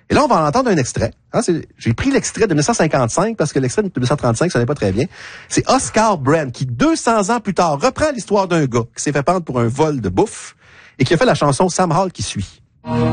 Et là, on va en entendre un extrait. J'ai pris l'extrait de 1955 parce que l'extrait de 1935, ça n'est pas très bien. C'est Oscar Brand qui, 200 ans plus tard, reprend l'histoire d'un gars qui s'est fait pendre pour un vol de bouffe et qui a fait la chanson Sam Hall qui suit.